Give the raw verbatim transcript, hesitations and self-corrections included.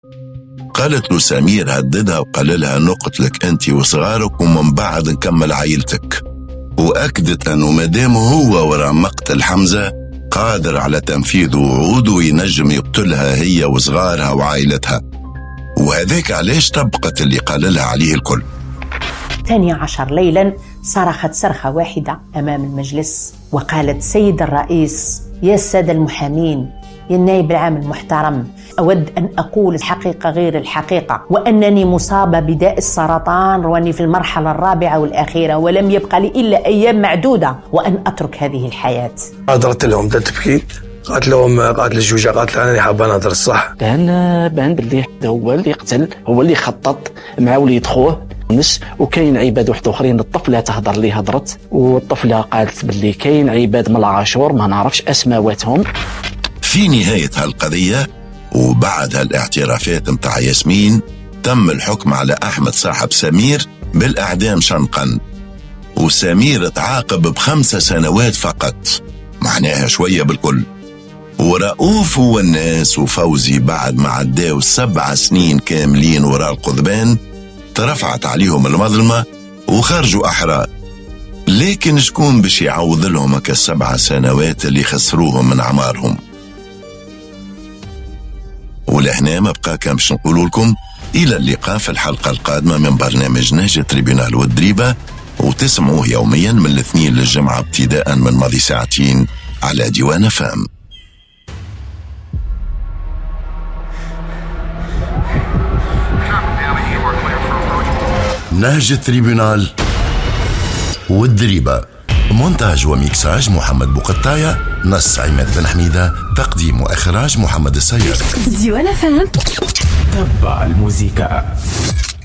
قالت له سمير، هددها وقال لها نقتلك أنت وصغارك ومن بعد نكمل عائلتك. وأكدت أنه مدام هو وراء مقتل حمزة قادر على تنفيذ وعوده وينجم يقتلها هي وصغارها وعائلتها، وهذاك علاش طبقت اللي قال لها عليه الكل. ثاني عشر ليلا صرخت صرخة واحدة أمام المجلس وقالت: سيد الرئيس، يا السادة المحامين، يا النائب العام المحترم، أود أن أقول الحقيقة غير الحقيقة، وأنني مصابة بداء السرطان وأني في المرحلة الرابعة والأخيرة ولم يبقى لي إلا أيام معدودة وأن أترك هذه الحياة. أدرت لهم تبكي، قالت لهم قالت للجوجة قالت لها أنا حابة نهضر الصح. بان بان باللي هو اللي قتل، هو اللي خطط مع وليد خوه نس، وكاين عباد واحد اخرين. الطفله تهضر لي هضرت، والطفله قالت باللي كاين عباد من العاشور ما نعرفش اسماواتهم. في نهاية هالقضية وبعد هالاعترافات متاع ياسمين تم الحكم على أحمد صاحب سمير بالإعدام شنقا، وسمير تعاقب بخمسة سنوات فقط، معناها شوية بالكل. ورؤوف والناس وفوزي بعد ما عداو سبع سنين كاملين وراء القضبان ترفعت عليهم المظلمة وخرجوا أحرار. لكن شكون باش يعوض لهم كالسبع سنوات اللي خسروهم من عمارهم؟ ولهنا ما بقى كان باش نقول لكم إلى اللقاء في الحلقة القادمة من برنامج نهج تريبيونال والدريبة، وتسمعوه يوميا من الاثنين للجمعة ابتداء من ماضي ساعتين على ديوان فام. نهج التريبيونال والدريبة، مونتاج وميكساج محمد بوقطاية، نص عماد بن حميدة، تقديم وإخراج محمد السيد. ديوان فام. تبع الموسيقى.